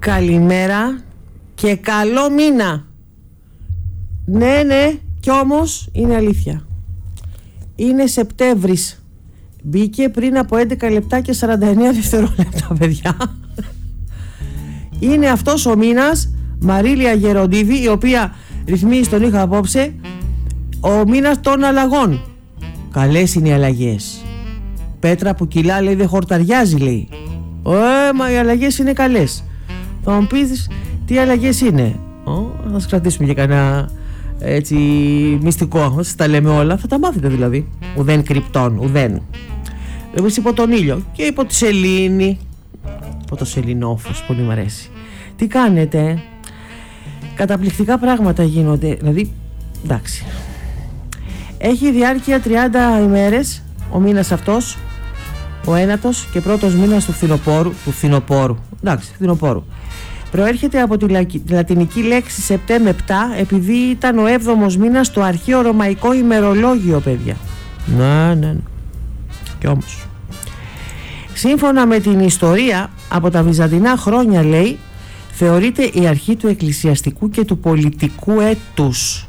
Καλημέρα και καλό μήνα. Ναι, κι όμως είναι αλήθεια. Είναι Σεπτέμβρης. Μπήκε πριν από 11 λεπτά και 49 δευτερόλεπτα, παιδιά. Είναι αυτός ο μήνας, Μαρίλια Γεροντίδη, η οποία ρυθμίζει τον ήχο απόψε, ο μήνας των αλλαγών. Καλές είναι οι αλλαγές. Πέτρα που κιλά, λέει, δεν χορταριάζει, λέει. Μα οι αλλαγές είναι καλές. Θα μου πεις τι αλλαγές είναι. Θα σας κρατήσουμε για κανένα έτσι μυστικό. Σας τα λέμε όλα, θα τα μάθετε δηλαδή. Ουδέν κρυπτών, ουδέν. Εμείς υπό τον ήλιο και υπό τη σελήνη. Υπό το σεληνόφως, πολύ μου αρέσει. Τι κάνετε? Καταπληκτικά πράγματα γίνονται. Δηλαδή, εντάξει. Έχει διάρκεια 30 ημέρες ο μήνας αυτός, ο ένατος και πρώτος μήνας του φθινοπόρου. Εντάξει, φθινοπόρου. Προέρχεται από τη λατινική λέξη Σεπτέμ-7, επειδή ήταν ο 7ος μήνας στο αρχαίο ρωμαϊκό ημερολόγιο, παιδιά. Ναι. Κι όμως, σύμφωνα με την ιστορία, από τα βυζαντινά χρόνια, λέει, θεωρείται η αρχή του εκκλησιαστικού και του πολιτικού έτους.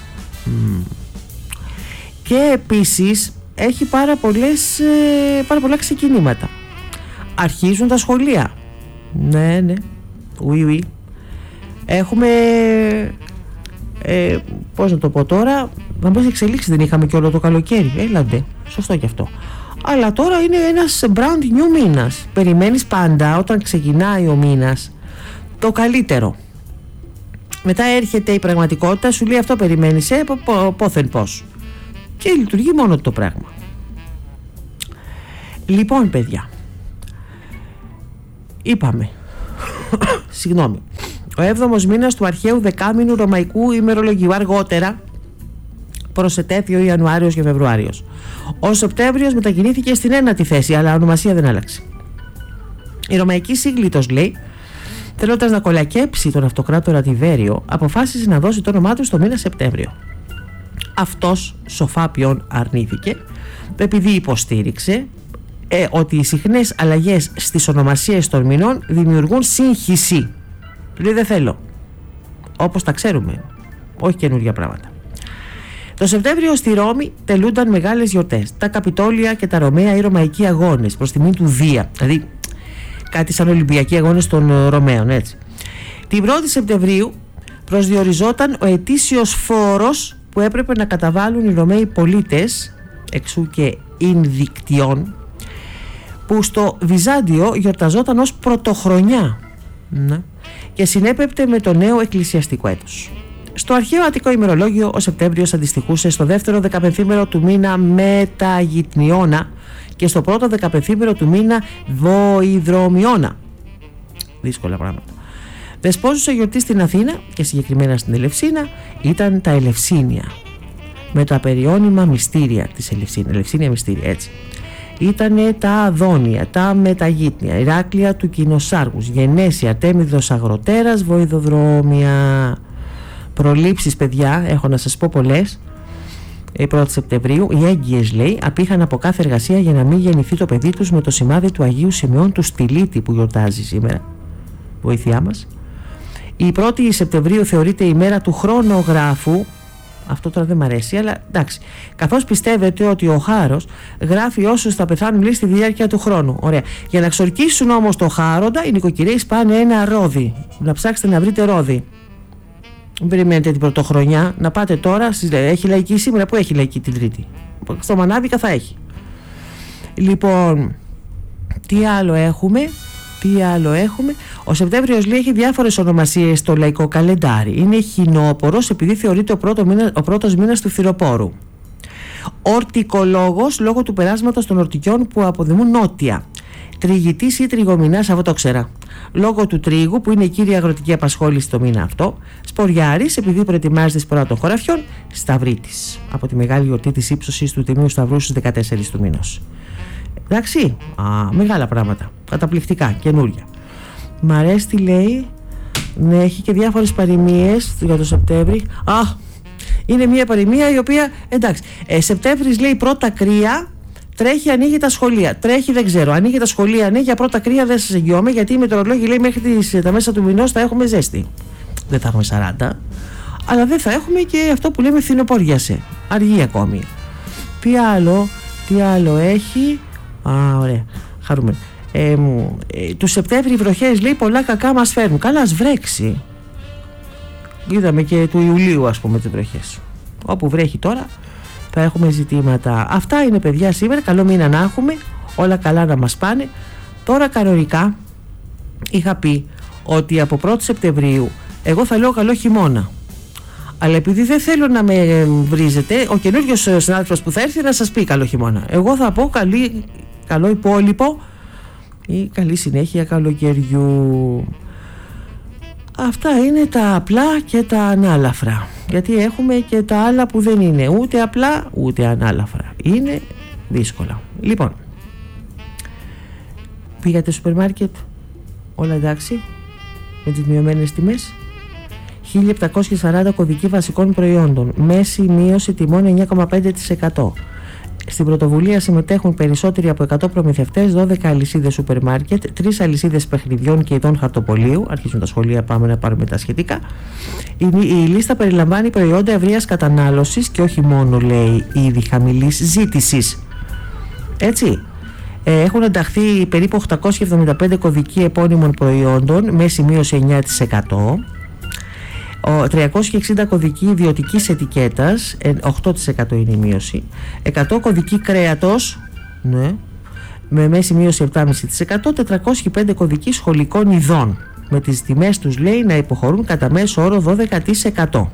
Και επίσης έχει πάρα πολλά ξεκινήματα. Αρχίζουν τα σχολεία. Ναι. Oui. Έχουμε πώς να το πω τώρα, να μπες εξελίξεις δεν είχαμε και όλο το καλοκαίρι. Έλαντε, σωστό κι αυτό. Αλλά τώρα είναι ένας brand new μήνας. Περιμένεις πάντα όταν ξεκινάει ο μήνας το καλύτερο. Μετά έρχεται η πραγματικότητα, σου λέει αυτό περιμένεις, πόθεν πώς. Και λειτουργεί μόνο το πράγμα. Λοιπόν, παιδιά, είπαμε συγγνώμη, ο 7ος μήνας του αρχαίου δεκάμηνου ρωμαϊκού ημερολογίου, αργότερα προσετέθη ο Ιανουάριος και Φεβρουάριος. Ο Σεπτέμβριος μετακινήθηκε στην 1η θέση, αλλά ονομασία δεν άλλαξε. Η ρωμαϊκή σύγκλιτος, λέει, θέλοντας να κολακέψει τον αυτοκράτορα Τιβέριο, αποφάσισε να δώσει το όνομά του στο μήνα Σεπτέμβριο. Αυτός σοφά ποιον αρνήθηκε, επειδή υποστήριξε ότι οι συχνές αλλαγές στις ονομασίες των μηνών δημιουργούν σύγχυση. Λέει δεν θέλω, όπως τα ξέρουμε, όχι καινούργια πράγματα. Το Σεπτέμβριο στη Ρώμη τελούνταν μεγάλες γιορτές, τα Καπιτόλια και τα Ρωμαία ή Ρωμαϊκοί αγώνες προς τιμή του Δία, δηλαδή κάτι σαν Ολυμπιακοί αγώνες των Ρωμαίων, έτσι. Την 1η Σεπτεμβρίου προσδιοριζόταν ο ετήσιος φόρος που έπρεπε να καταβάλουν οι Ρωμαίοι πολίτες, εξού και Ινδικτιών, που στο Βυζάντιο γιορταζόταν ως πρωτοχρονιά, και συνέπεπτε με το νέο εκκλησιαστικό έτος. Στο αρχαίο Αττικό ημερολόγιο ο Σεπτέμβριος αντιστοιχούσε στο δεύτερο δεκαπενθήμερο του μήνα Μεταγυτνιώνα και στο πρώτο δεκαπενθήμερο του μήνα Βοηδρομιώνα. Δύσκολα πράγματα. Δεσπόζουσα γιορτή στην Αθήνα και συγκεκριμένα στην Ελευσίνα ήταν τα Ελευσίνια, με τα περιώνυμα μυστήρια της Ελευσίνια μυστήρια, έτσι. Ήτανε τα Αδόνια, τα Μεταγύτνια, Ηράκλεια του Κοινοσάργους, Γενέσια, Τέμιδος Αγροτέρας, Βοηδοδρόμια. Προλήψεις, παιδιά, έχω να σας πω πολλές. 1η Σεπτεμβρίου οι έγκυες, λέει, απήχαν από κάθε εργασία για να μην γεννηθεί το παιδί τους με το σημάδι του Αγίου Σημεών του Στυλίτη που γιορτάζει σήμερα. Βοήθειά μας. Η 1η Σεπτεμβρίου θεωρείται η μέρα του χρονογράφου. Αυτό τώρα δεν μ' αρέσει, αλλά εντάξει. Καθώς πιστεύετε ότι ο Χάρος γράφει όσους θα πεθάνουν, λέει, στη διάρκεια του χρόνου. Ωραία. Για να ξορκίσουν όμως το Χάροντα, οι νοικοκυρέοι πάνε ένα ρόδι. Να ψάξετε να βρείτε ρόδι. Μην περιμένετε την πρωτοχρονιά. Να πάτε τώρα. Έχει λαϊκή σήμερα. Πού έχει λαϊκή την Τρίτη? Στο Μανάβικα θα έχει. Λοιπόν, τι άλλο έχουμε? Ο Σεπτέμβριος, λέει, έχει διάφορες ονομασίες στο λαϊκό καλεντάρι. Είναι χινόπορος επειδή θεωρείται ο πρώτος μήνας του φθινοπόρου. Ορτικολόγος λόγω του περάσματος των ορτικιών που αποδημούν νότια. Τριγητής ή τριγομηνάς, αυτό το ξέρα, λόγω του τρίγου που είναι η κύρια αγροτική απασχόληση το μήνα αυτό. Σποριάρης επειδή προετοιμάζεται σπορά των χωραφιών. Σταυρίτης από τη μεγάλη γιορτή της ύψωσης του Τιμίου Σταυρού στις 14 του μήνος. Εντάξει, μεγάλα πράγματα, καταπληκτικά, καινούρια. Μ' αρέσει τι λέει. Ναι, έχει και διάφορες παροιμίες για το Σεπτέμβρη. Είναι μια παροιμία η οποία, εντάξει, Σεπτέμβρης, λέει, πρώτα κρύα, Τρέχει, ανοίγει τα σχολεία. Τρέχει, δεν ξέρω. Ανοίγει τα σχολεία, ναι, για πρώτα κρύα δεν σας εγγυώμαι, γιατί οι μετεωρολόγοι λέει μέχρι τα μέσα του μηνός θα έχουμε ζέστη. Δεν θα έχουμε 40, αλλά δεν θα έχουμε και αυτό που λέμε φθινοπόριασε. Αργεί ακόμη. Τι άλλο έχει. Ωραία. Χαρούμενο. Του Σεπτέμβρη οι βροχές, λέει, πολλά κακά μας φέρνουν. Καλά, ας βρέξει. Είδαμε και του Ιουλίου, ας πούμε, τις βροχές. Όπου βρέχει τώρα θα έχουμε ζητήματα. Αυτά είναι, παιδιά, σήμερα. Καλό μήνα να έχουμε. Όλα καλά να μας πάνε. Τώρα κανονικά είχα πει ότι από 1η Σεπτεμβρίου εγώ θα λέω καλό χειμώνα. Αλλά επειδή δεν θέλω να με βρίζετε, ο καινούριος συνάδελφος που θα έρθει να σας πει καλό χειμώνα. Εγώ θα πω καλό υπόλοιπο ή καλή συνέχεια καλοκαιριού. Αυτά είναι τα απλά και τα ανάλαφρα. Γιατί έχουμε και τα άλλα που δεν είναι ούτε απλά ούτε ανάλαφρα. Είναι δύσκολα. Λοιπόν, πήγατε στο σούπερ μάρκετ, όλα εντάξει με τις μειωμένες τιμές? 1.740 κωδικοί βασικών προϊόντων, μέση μείωση τιμών 9,5%. Στην πρωτοβουλία συμμετέχουν περισσότεροι από 100 προμηθευτές, 12 αλυσίδες σούπερ μάρκετ, 3 αλυσίδες παιχνιδιών και ειδών χαρτοπολίου. Αρχίζουν τα σχολεία, πάμε να πάρουμε τα σχετικά. Η λίστα περιλαμβάνει προϊόντα ευρείας κατανάλωσης και όχι μόνο, λέει, είδη χαμηλής ζήτησης. Έτσι. Έχουν ενταχθεί περίπου 875 κωδικοί επώνυμων προϊόντων, μέση μείωση 9%. 360 κωδικοί ιδιωτικής ετικέτας, 8% είναι η μείωση. 100 κωδικοί κρέατος, ναι, με μέση μείωση 7,5%. 405 κωδικοί σχολικών ειδών, με τις τιμές τους, λέει, να υποχωρούν κατά μέσο όρο 12%.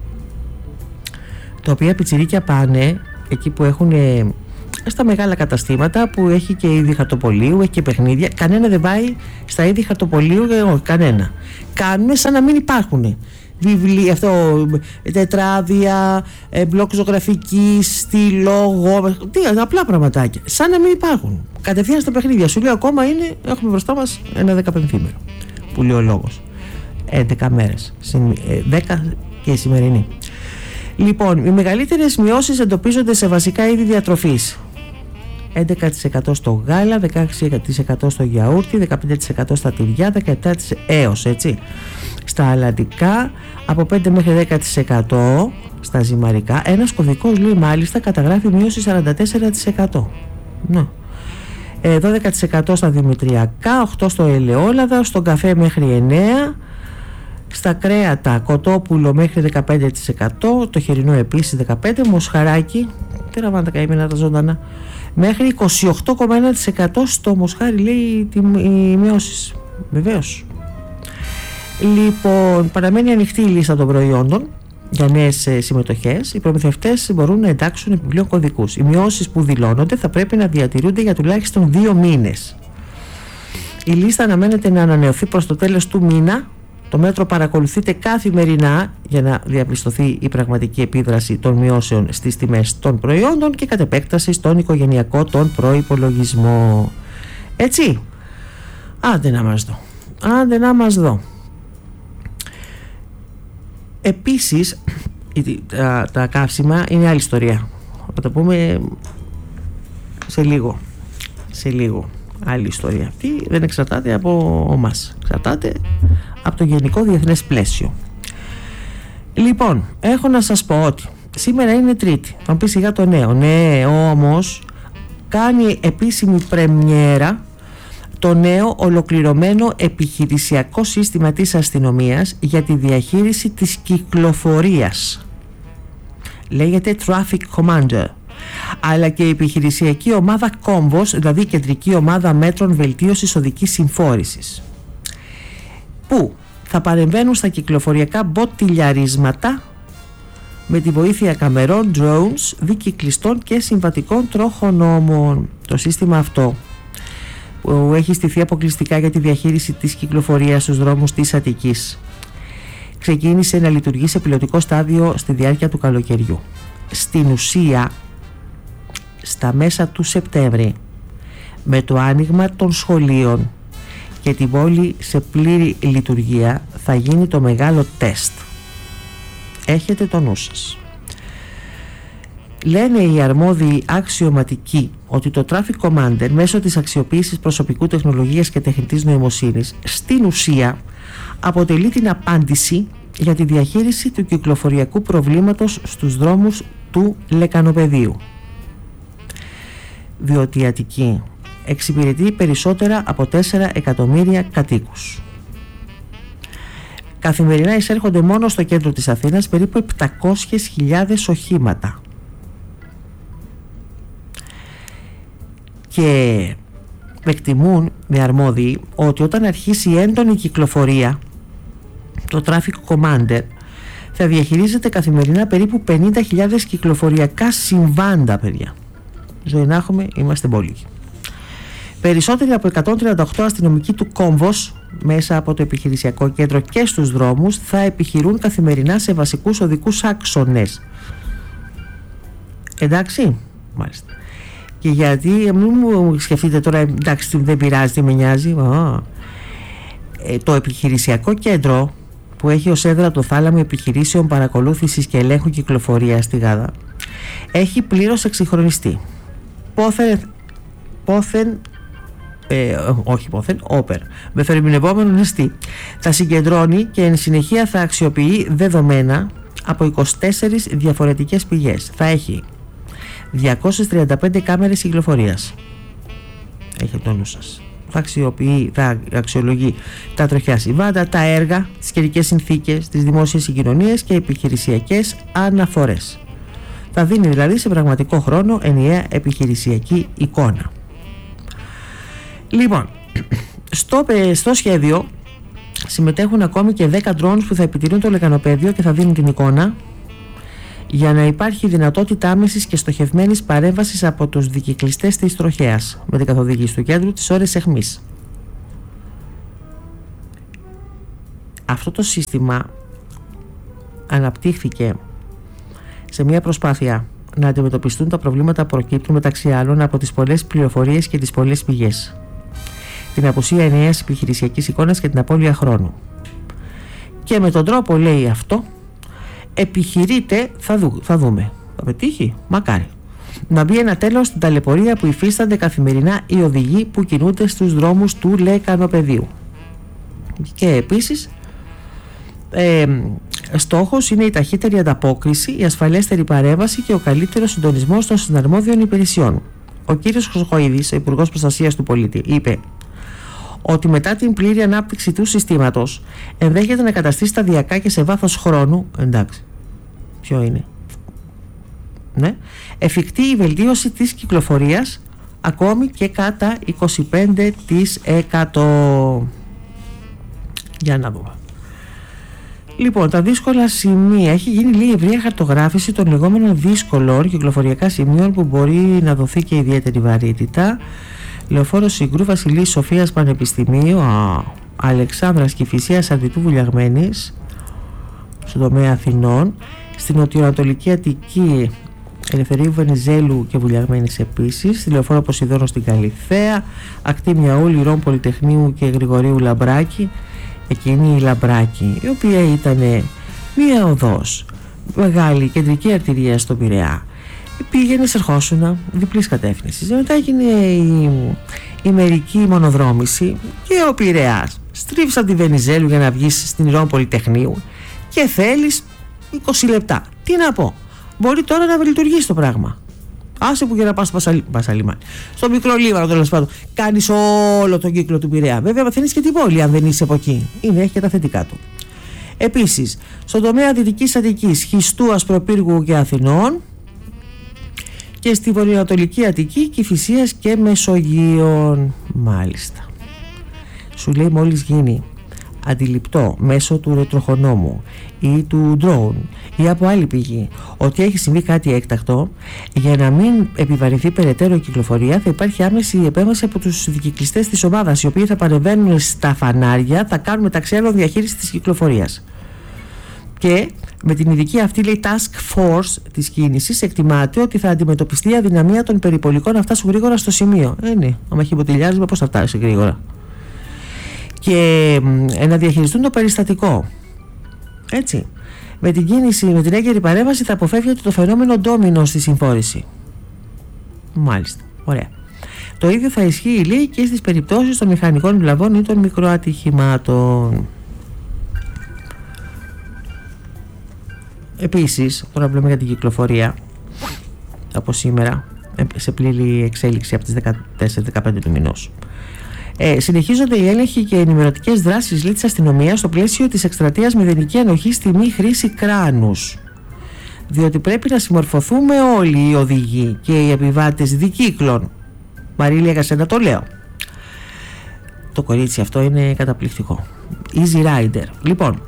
Τα οποία πιτσιρίκια πάνε εκεί που έχουν, στα μεγάλα καταστήματα που έχει και είδη χαρτοπολίου, έχει και παιχνίδια. Κανένα δεν πάει στα είδη χαρτοπολίου, κανένα. Κάνουν σαν να μην υπάρχουν. Βιβλία, τετράδια, μπλοκ ζωγραφικής, στυλό, απλά πραγματάκια. Σαν να μην υπάρχουν. Κατευθείαν στα παιχνίδια. Σου λέω, ακόμα έχουμε μπροστά μας ένα 15ημερο. Που λέει ο λόγος. 11 μέρες. 10 και η σημερινή. Λοιπόν, οι μεγαλύτερες μειώσεις εντοπίζονται σε βασικά είδη διατροφής. 11% στο γάλα, 16% στο γιαούρτι, 15% στα τυριά, 17% έως, έτσι. Στα αλατικά από 5 μέχρι 10%, στα ζυμαρικά. Ένας κωδικός, λέει, μάλιστα καταγράφει μείωση 44%. Ναι. 12% στα δημητριακά, 8% στο ελαιόλαδα, στον καφέ μέχρι 9%, στα κρέατα κοτόπουλο μέχρι 15%, το χοιρινό επίσης 15%, μοσχαράκι, τι ραβάνε τα καημένα τα ζωντανά, μέχρι 28,1% στο μοσχάρι, λέει, οι μειώσεις. Βεβαίως. Λοιπόν, παραμένει ανοιχτή η λίστα των προϊόντων για νέες συμμετοχές. Οι προμηθευτές μπορούν να εντάξουν επιπλέον κωδικούς. Οι μειώσεις που δηλώνονται θα πρέπει να διατηρούνται για τουλάχιστον 2 μήνες. Η λίστα αναμένεται να ανανεωθεί προς το τέλος του μήνα. Το μέτρο παρακολουθείται καθημερινά για να διαπιστωθεί η πραγματική επίδραση των μειώσεων στις τιμές των προϊόντων και κατ' επέκταση στον οικογενειακό τον προϋπολογισμό. Έτσι. Άντε να μας δω. Επίσης, τα καύσιμα είναι άλλη ιστορία. Θα το πούμε σε λίγο. Άλλη ιστορία. Αυτή δεν εξαρτάται από εμάς. Εξαρτάται από το γενικό διεθνές πλαίσιο. Λοιπόν, έχω να σας πω ότι σήμερα είναι Τρίτη. Θα μου πει σιγά το νέο. Ναι, όμως κάνει επίσημη πρεμιέρα το νέο ολοκληρωμένο επιχειρησιακό σύστημα της αστυνομίας για τη διαχείριση της κυκλοφορίας. Λέγεται Traffic Commander. Αλλά και η επιχειρησιακή ομάδα Convos, δηλαδή κεντρική ομάδα μέτρων βελτίωσης οδικής συμφόρησης, που θα παρεμβαίνουν στα κυκλοφοριακά μποτιλιαρίσματα με τη βοήθεια καμερών, drones, δικυκλιστών και συμβατικών τροχονόμων. Το σύστημα αυτό, που έχει στηθεί αποκλειστικά για τη διαχείριση της κυκλοφορίας στους δρόμους της Αττικής, ξεκίνησε να λειτουργεί σε πιλωτικό στάδιο στη διάρκεια του καλοκαιριού. Στην ουσία, στα μέσα του Σεπτέμβρη, με το άνοιγμα των σχολείων και την πόλη σε πλήρη λειτουργία, θα γίνει το μεγάλο τεστ. Έχετε το νου σας. Λένε οι αρμόδιοι αξιωματικοί ότι το Traffic Commander μέσω της αξιοποίησης προσωπικού τεχνολογίας και τεχνητής νοημοσύνης στην ουσία αποτελεί την απάντηση για τη διαχείριση του κυκλοφοριακού προβλήματος στους δρόμους του Λεκανοπεδίου, διότι η Αττική εξυπηρετεί περισσότερα από 4 εκατομμύρια κατοίκους. Καθημερινά εισέρχονται μόνο στο κέντρο της Αθήνας περίπου 700.000 οχήματα. Και εκτιμούν οι αρμόδιοι ότι όταν αρχίσει η έντονη κυκλοφορία, το Traffic Commander θα διαχειρίζεται καθημερινά περίπου 50.000 κυκλοφοριακά συμβάντα, παιδιά. Ζωή να έχουμε, είμαστε μπόλικοι. Περισσότεροι από 138 αστυνομικοί του Κόμβος μέσα από το επιχειρησιακό κέντρο και στους δρόμους θα επιχειρούν καθημερινά σε βασικούς οδικούς άξονες. Εντάξει, μάλιστα. Και γιατί, μην μου σκεφτείτε τώρα, εντάξει, δεν πειράζει, τι με νοιάζει. Το επιχειρησιακό κέντρο που έχει ως έδρα το θάλαμο επιχειρήσεων παρακολούθησης και ελέγχου κυκλοφορίας στη Γάδα έχει πλήρως εξυγχρονιστεί. Όπερ, με θερμινευόμενο νηστή. Θα συγκεντρώνει και εν συνεχεία θα αξιοποιεί δεδομένα από 24 διαφορετικές πηγές. Θα έχει 235 κάμερες κυκλοφορίας. Έχετε το νου σας. Θα αξιολογεί τα τροχιά συμβάντα, τα έργα, τις καιρικές συνθήκες, τις δημόσιες συγκοινωνίες και επιχειρησιακές αναφορές. Θα δίνει δηλαδή σε πραγματικό χρόνο ενιαία επιχειρησιακή εικόνα. Λοιπόν, στο σχέδιο συμμετέχουν ακόμη και 10 drones που θα επιτηρούν το λεκανοπέδιο και θα δίνουν την εικόνα, για να υπάρχει δυνατότητα άμεσης και στοχευμένης παρέμβασης από τους δικυκλιστές της τροχέας με την καθοδήγηση του κέντρου τις ώρες αιχμής. Αυτό το σύστημα αναπτύχθηκε σε μια προσπάθεια να αντιμετωπιστούν τα προβλήματα που προκύπτουν μεταξύ άλλων από τις πολλές πληροφορίες και τις πολλές πηγές, την απουσία ενιαίας επιχειρησιακής εικόνας και την απώλεια χρόνου. Και με τον τρόπο, λέει αυτό, επιχειρείται, θα δούμε, θα πετύχει, μακάρι, να μπει ένα τέλος στην ταλαιπωρία που υφίστανται καθημερινά οι οδηγοί που κινούνται στους δρόμους του Λεκανοπεδίου. Και επίσης στόχος είναι η ταχύτερη ανταπόκριση, η ασφαλέστερη παρέμβαση και ο καλύτερος συντονισμός των συναρμόδιων υπηρεσιών. Ο κύριος Χρυσοχοΐδης, ο Υπουργός Προστασίας του Πολίτη, είπε ότι μετά την πλήρη ανάπτυξη του συστήματος ενδέχεται να καταστεί σταδιακά και σε βάθος χρόνου, εντάξει, ποιο είναι, ναι, εφικτή η βελτίωση της κυκλοφορίας ακόμη και κατά 25%. Για να δούμε. Λοιπόν, τα δύσκολα σημεία. Έχει γίνει λίγη ευρεία χαρτογράφηση των λεγόμενων δύσκολων κυκλοφοριακά σημείων που μπορεί να δοθεί και ιδιαίτερη βαρύτητα. Λεωφόρο Συγκρού, Βασιλής Σοφίας Πανεπιστημίου, Αλεξάνδρας Κηφισίας Αρτιτού Βουλιαγμένης, στον τομέα Αθηνών, στην νοτιοανατολική Αττική, Ελευθερίου Βενιζέλου και Βουλιαγμένης επίσης, στη Λεωφόρο Ποσειδώνος στην Καλιθέα, ακτή Μιαού, Λυρών Πολυτεχνείου και Γρηγορίου Λαμπράκη, εκείνη η Λαμπράκη, η οποία ήταν μία οδός, μεγάλη κεντρική αρτηρία στον Πειραιά. Πήγαινε, ερχόσουνα διπλής κατεύθυνσης. Μετά έγινε η μερική μονοδρόμηση και ο Πειραιάς. Στρίβεις από τη Βενιζέλου για να βγεις στην Ηρών Πολυτεχνείου και θέλεις 20 λεπτά. Τι να πω, μπορεί τώρα να λειτουργήσει το πράγμα. Άσε που για να πας στο Πασαλιμάνι, στο μικρό Λίβανο, τέλος πάντων, κάνεις όλο τον κύκλο του Πειραιά. Βέβαια, μαθαίνεις και την πόλη αν δεν είσαι από εκεί. Έχει και τα θετικά του. Επίσης, στον τομέα Δυτικής Αττικής, Χιστού, Ασπροπύργου και Αθηνών, και στη βορειοανατολική Αττική, Κηφισίας και Μεσογείων. Μάλιστα. Σου λέει, μόλις γίνει αντιληπτό μέσω του ρετροχονόμου ή του drone ή από άλλη πηγή ότι έχει συμβεί κάτι έκτακτο, για να μην επιβαρυνθεί περαιτέρω η κυκλοφορία, θα υπάρχει άμεση επέμβαση από τους δικυκλιστές της ομάδας, οι οποίοι θα παρεμβαίνουν στα φανάρια, θα κάνουν μεταξύ άλλων διαχείριση της κυκλοφορίας. Και με την ειδική αυτή, λέει, task force της κίνησης, εκτιμάται ότι θα αντιμετωπιστεί η αδυναμία των περιπολικών να φτάσουν γρήγορα στο σημείο. Ναι, άμα χιμποτηλιάζουμε, πώς θα φτάσει γρήγορα. Και να διαχειριστούν το περιστατικό. Έτσι. Με την έγκαιρη παρέμβαση θα αποφεύγεται το φαινόμενο ντόμινο στη συμφόρηση. Μάλιστα, ωραία. Το ίδιο θα ισχύει, λέει, και στις περιπτώσεις των μηχανικών βλαβών ή των μικροατυχημάτων. Επίσης, τώρα βλέπουμε για την κυκλοφορία από σήμερα, σε πλήρη εξέλιξη από τις 14-15 του μηνός. Συνεχίζονται οι έλεγχοι και ενημερωτικές δράσεις, λέει, της αστυνομίας στο πλαίσιο της εκστρατείας μηδενική ανοχή στη μη χρήση κράνους. Διότι πρέπει να συμμορφωθούμε όλοι οι οδηγοί και οι επιβάτες δικύκλων. Μαρίλια, για σένα το λέω. Το κορίτσι αυτό είναι καταπληκτικό. Easy Rider. Λοιπόν,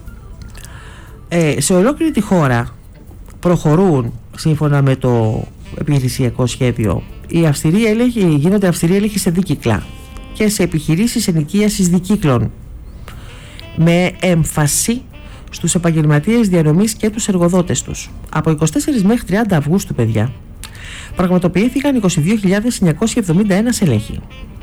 σε ολόκληρη τη χώρα προχωρούν, σύμφωνα με το επιχειρησιακό σχέδιο, γίνονται αυστηροί έλεγχοι σε δίκυκλα και σε επιχειρήσεις ενοικίασης δικύκλων, με έμφαση στους επαγγελματίες διανομής και τους εργοδότες τους. Από 24 μέχρι 30 Αυγούστου, παιδιά, πραγματοποιήθηκαν 22.971 έλεγχοι.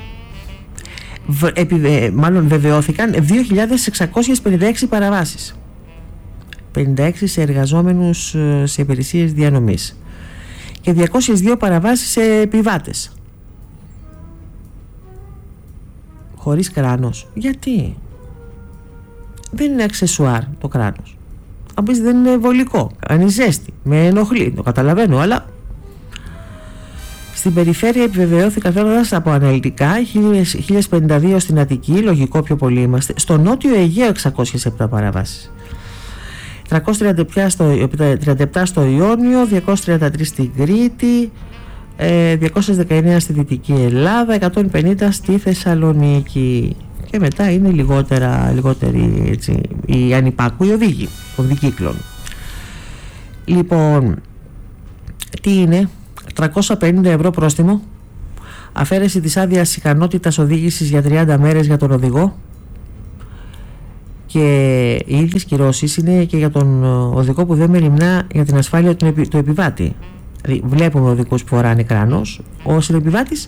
Βεβαιώθηκαν 2.656 παραβάσεις. 56 σε εργαζόμενους σε υπηρεσίες διανομής και 202 παραβάσεις σε επιβάτες. Χωρίς κράνος. Γιατί? Δεν είναι αξεσουάρ το κράνος. Αν πεις δεν είναι βολικό, κάνει ζέστη, με ενοχλεί, το καταλαβαίνω, αλλά στην περιφέρεια επιβεβαιώθηκαν φέροντας από αναλυτικά 1052 στην Αττική, λογικό πιο πολύ είμαστε, στο Νότιο Αιγαίο 607 παραβάσεις, 337 στο Ιόνιο, 233 στην Κρήτη, 219 στη Δυτική Ελλάδα, 150 στη Θεσσαλονίκη. Και μετά είναι λιγότεροι έτσι, οι ανυπάκουοι οδήγοι των δικύκλων. Λοιπόν, τι είναι? 350 ευρώ πρόστιμο, αφαίρεση της άδειας ικανότητας οδήγησης για 30 μέρες για τον οδηγό, και οι ίδιες κυρώσεις είναι και για τον οδηγό που δεν μεριμνά για την ασφάλεια του επιβάτη. Δηλαδή, βλέπουμε οδηγούς που φοράνε κράνος, ο συνεπιβάτης